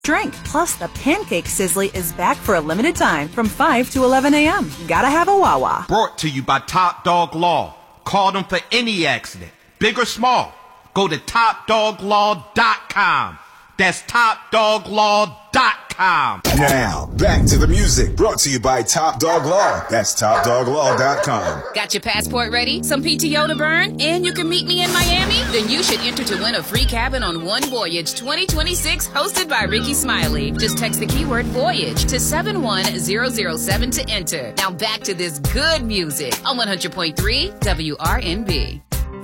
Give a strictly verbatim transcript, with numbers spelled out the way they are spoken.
drink. Plus, the Pancake Sizzly is back for a limited time from five to eleven a.m. Gotta have a Wawa. Brought to you by Top Dog Law. Call them for any accident, big or small. Go to top dog law dot com. That's top dog law dot com. Now, back to the music. Brought to you by Top Dog Law. That's top dog law dot com. Got your passport ready? Some P T O to burn? And you can meet me in Miami? Then you should enter to win a free cabin on One Voyage twenty twenty-six hosted by Ricky Smiley. Just text the keyword Voyage to seven one zero zero seven to enter. Now back to this good music on one hundred point three W R N B.